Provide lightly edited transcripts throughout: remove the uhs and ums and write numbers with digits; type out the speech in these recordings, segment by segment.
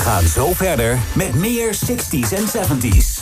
gaan zo verder met meer 60s en 70s.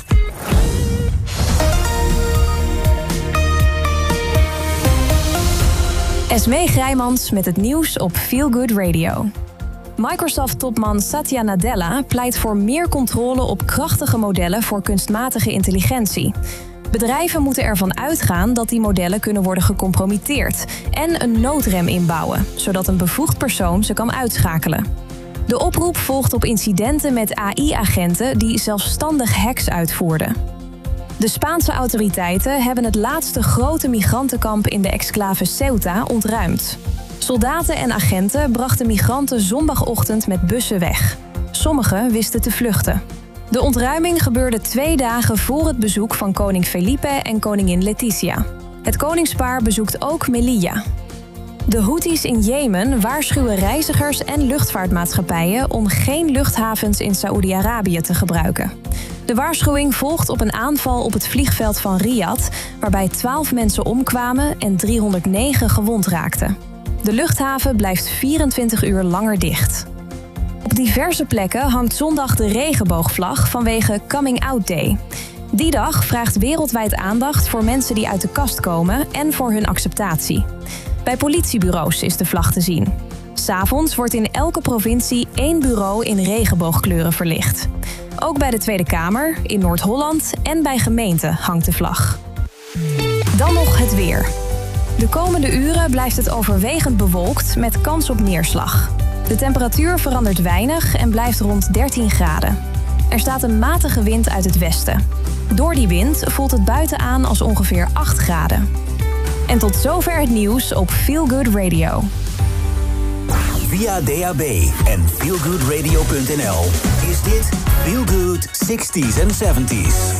Esmee Grijmans met het nieuws op Feel Good Radio. Microsoft-topman Satya Nadella pleit voor meer controle op krachtige modellen voor kunstmatige intelligentie. Bedrijven moeten ervan uitgaan dat die modellen kunnen worden gecompromitteerd en een noodrem inbouwen, zodat een bevoegd persoon ze kan uitschakelen. De oproep volgt op incidenten met AI-agenten die zelfstandig hacks uitvoerden. De Spaanse autoriteiten hebben het laatste grote migrantenkamp in de exclave Ceuta ontruimd. Soldaten en agenten brachten migranten zondagochtend met bussen weg. Sommigen wisten te vluchten. De ontruiming gebeurde 2 dagen voor het bezoek van koning Felipe en koningin Leticia. Het koningspaar bezoekt ook Melilla. De Houthis in Jemen waarschuwen reizigers en luchtvaartmaatschappijen om geen luchthavens in Saoedi-Arabië te gebruiken. De waarschuwing volgt op een aanval op het vliegveld van Riyadh, waarbij 12 mensen omkwamen en 309 gewond raakten. De luchthaven blijft 24 uur langer dicht. Op diverse plekken hangt zondag de regenboogvlag vanwege Coming Out Day. Die dag vraagt wereldwijd aandacht voor mensen die uit de kast komen en voor hun acceptatie. Bij politiebureaus is de vlag te zien. 'S Avonds wordt in elke provincie 1 bureau in regenboogkleuren verlicht. Ook bij de Tweede Kamer, in Noord-Holland en bij gemeenten hangt de vlag. Dan nog het weer. De komende uren blijft het overwegend bewolkt met kans op neerslag. De temperatuur verandert weinig en blijft rond 13 graden. Er staat een matige wind uit het westen. Door die wind voelt het buiten aan als ongeveer 8 graden. En tot zover het nieuws op Feel Good Radio. Via DAB en feelgoodradio.nl is dit Feel Good 60s en 70s.